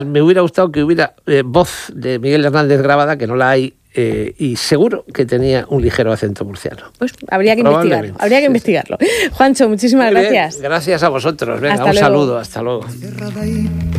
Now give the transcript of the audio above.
Me hubiera gustado que hubiera voz de Miguel Hernández grabada, que no la hay, y seguro que tenía un ligero acento murciano. Pues habría que investigarlo. Juancho, muchísimas gracias. Gracias a vosotros. Venga, hasta un luego. saludo. Hasta luego.